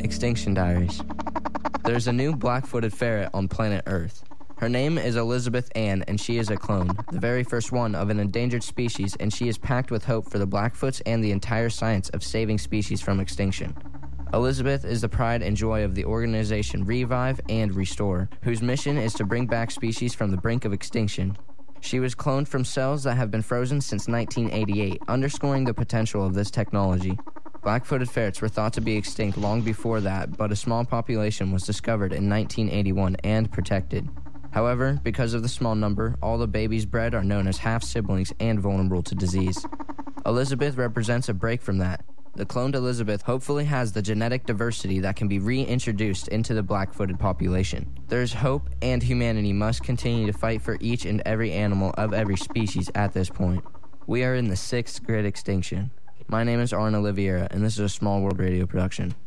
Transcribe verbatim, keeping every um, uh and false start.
Extinction Diaries. There's a new black-footed ferret on planet Earth. Her name is Elizabeth Ann, and she is a clone, the very first one of an endangered species, and she is packed with hope for the Blackfoots and the entire science of saving species from extinction. Elizabeth is the pride and joy of the organization Revive and Restore, whose mission is to bring back species from the brink of extinction. She was cloned from cells that have been frozen since nineteen eighty-eight, underscoring the potential of this technology. Black-footed ferrets were thought to be extinct long before that, but a small population was discovered in nineteen eighty-one and protected. However, because of the small number, all the babies bred are known as half-siblings and vulnerable to disease. Elizabeth represents a break from that. The cloned Elizabeth hopefully has the genetic diversity that can be reintroduced into the black-footed population. There is hope, and humanity must continue to fight for each and every animal of every species at this point. We are in the sixth great extinction. My name is Arna Oliveira, and this is a Small World Radio production.